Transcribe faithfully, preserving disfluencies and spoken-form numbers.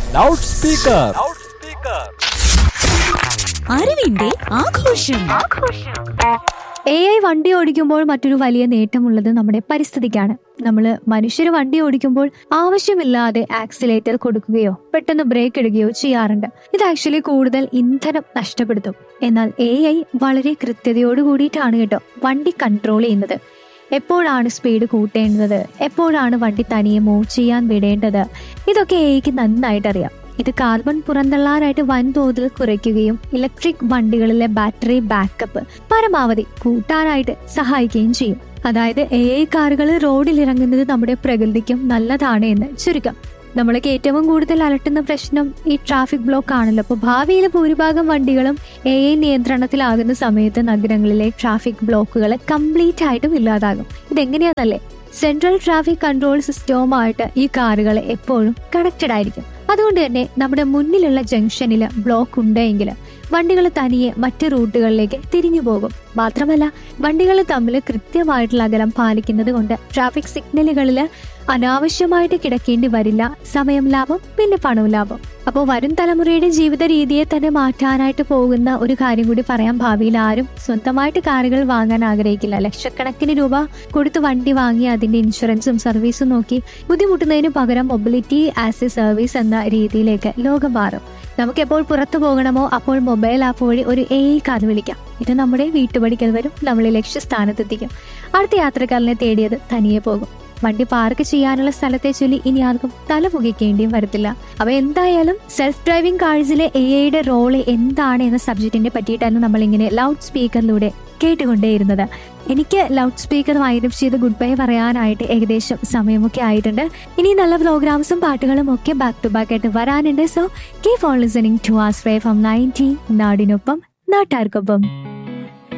Loud speaker. അറിവിന്റെ ആഘോഷം. A I വണ്ടി ഓടിക്കുമ്പോൾ മറ്റൊരു വലിയ നേട്ടമുള്ളത് നമ്മുടെ പരിസ്ഥിതിക്കാണ്. നമ്മൾ മനുഷ്യർ വണ്ടി ഓടിക്കുമ്പോൾ ആവശ്യമില്ലാതെ ആക്സിലേറ്റർ കൊടുക്കുകയോ പെട്ടെന്ന് ബ്രേക്ക് ഇടുകയോ ചെയ്യാറുണ്ട്. ഇത് ആക്ച്വലി കൂടുതൽ ഇന്ധനം നഷ്ടപ്പെടുത്തും. എന്നാൽ എ ഐ വളരെ കൃത്യതയോട് കൂടിയിട്ടാണ് കേട്ടോ വണ്ടി കൺട്രോൾ ചെയ്യുന്നത്. എപ്പോഴാണ് സ്പീഡ് കൂട്ടേണ്ടത്, എപ്പോഴാണ് വണ്ടി തനിയെ മൂവ് ചെയ്യാൻ വിടേണ്ടത്, ഇതൊക്കെ എ ഐക്ക് നന്നായിട്ട് അറിയാം. ഇത് കാർബൺ പുറന്തള്ളാനായിട്ട് വൻതോതിൽ കുറയ്ക്കുകയും ഇലക്ട്രിക് വണ്ടികളിലെ ബാറ്ററി ബാക്കപ്പ് പരമാവധി കൂട്ടാനായിട്ട് സഹായിക്കുകയും ചെയ്യും. അതായത് എ ഐ കാറുകൾ റോഡിൽ ഇറങ്ങുന്നത് നമ്മുടെ പ്രകൃതിക്കും നല്ലതാണ് എന്ന് ചുരുക്കം. നമ്മൾക്ക് ഏറ്റവും കൂടുതൽ അലട്ടുന്ന പ്രശ്നം ഈ ട്രാഫിക് ബ്ലോക്ക് ആണല്ലോ. അപ്പോൾ ഭാവിയിൽ ഭൂരിഭാഗം വണ്ടികളും എ ഐ നിയന്ത്രണത്തിലാകുന്ന സമയത്ത് നഗരങ്ങളിലെ ട്രാഫിക് ബ്ലോക്കുകൾ കംപ്ലീറ്റ് ആയിട്ടും ഇല്ലാതാകും. ഇതെങ്ങനെയാണെന്നല്ലേ, സെൻട്രൽ ട്രാഫിക് കൺട്രോൾ സിസ്റ്റവുമായിട്ട് ഈ കാറുകൾ എപ്പോഴും കണക്റ്റഡ് ആയിരിക്കും. അതുകൊണ്ട് തന്നെ നമ്മുടെ മുന്നിലുള്ള ജംഗ്ഷനിൽ ബ്ലോക്ക് ഉണ്ടെങ്കിൽ വണ്ടികൾ തനിയെ മറ്റ് റൂട്ടുകളിലേക്ക് തിരിഞ്ഞു പോകും. മാത്രമല്ല വണ്ടികൾ തമ്മിൽ കൃത്യമായിട്ടുള്ള അകലം പാലിക്കുന്നത് കൊണ്ട് ട്രാഫിക് സിഗ്നലുകളിൽ അനാവശ്യമായിട്ട് കിടക്കേണ്ടി വരില്ല. സമയം ലാഭം, പിന്നെ പണവും ലാഭം. അപ്പോൾ വരും തലമുറയുടെ ജീവിത രീതിയെ തന്നെ മാറ്റാനായിട്ട് പോകുന്ന ഒരു കാര്യം കൂടി പറയാം. ഭാവിയിൽ ആരും സ്വന്തമായിട്ട് കാറുകൾ വാങ്ങാൻ ആഗ്രഹിക്കില്ല. ലക്ഷക്കണക്കിന് രൂപ കൊടുത്ത് വണ്ടി വാങ്ങി അതിന്റെ ഇൻഷുറൻസും സർവീസും നോക്കി ബുദ്ധിമുട്ടുന്നതിന് പകരം മൊബിലിറ്റി ആസ് എ സർവീസ് എന്ന രീതിയിലേക്ക് ലോകം മാറും. നമുക്ക് എപ്പോൾ പുറത്തു പോകണമോ അപ്പോൾ മൊബൈൽ ആപ്പ് വഴി ഒരു എ ഐ കാർ വിളിക്കാം. ഇത് നമ്മുടെ വീട്ടുപടിക്കൽ വരും, നമ്മളെ ലക്ഷ്യസ്ഥാനത്തെത്തിക്കും. അടുത്ത യാത്രക്കാരനെ തേടിയത് തനിയെ പോകും. വണ്ടി പാർക്ക് ചെയ്യാനുള്ള സ്ഥലത്തെ ചൊല്ലി ഇനി ആർക്കും തല പുകയ്ക്കേണ്ടിയും വരത്തില്ല. അപ്പൊ എന്തായാലും സെൽഫ് ഡ്രൈവിംഗ് കാഴ്സിലെ എ ഐയുടെ റോള് എന്താണ് എന്ന സബ്ജക്റ്റിനെ പറ്റിയിട്ടാണ് നമ്മൾ ഇങ്ങനെ ലൗഡ് സ്പീക്കറിലൂടെ കേട്ടുകൊണ്ടേയിരുന്നത്. എനിക്ക് ലൗഡ് സ്പീക്കർ വൈൻഡപ്പ് ചെയ്ത് ഗുഡ് ബൈ പറയാനായിട്ട് ഏകദേശം സമയമൊക്കെ ആയിട്ടുണ്ട്. ഇനി നല്ല പ്രോഗ്രാംസും പാട്ടുകളും ഒക്കെ ബാക്ക് ടു ബാക്ക് ആയിട്ട് വരാനുണ്ട്. So keep on listening to ആസ്ട്രേ from ninety നാടിനൊപ്പം നാട്ടാർക്കൊപ്പം.